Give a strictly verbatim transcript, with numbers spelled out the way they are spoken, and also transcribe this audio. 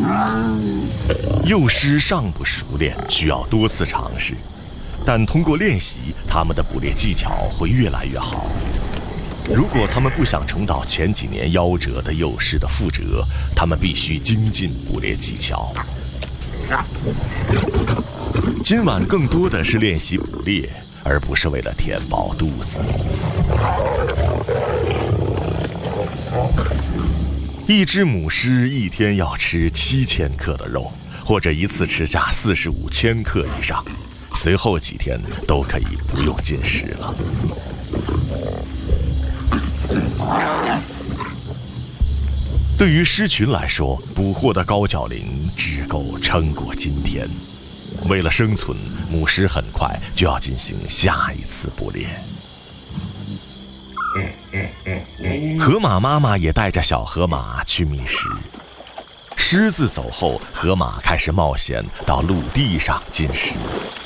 幼狮尚不熟练，需要多次尝试，但通过练习，它们的捕猎技巧会越来越好。如果他们不想重蹈前几年夭折的幼狮的覆辙，他们必须精进捕猎技巧。今晚更多的是练习捕猎，而不是为了填饱肚子。一只母狮一天要吃七千克的肉，或者一次吃下四十五千克以上，随后几天都可以不用进食了。对于狮群来说，捕获的高角羚只够撑过今天。为了生存，母狮很快就要进行下一次捕猎。河马妈妈也带着小河马去觅食。狮子走后，河马开始冒险到陆地上进食。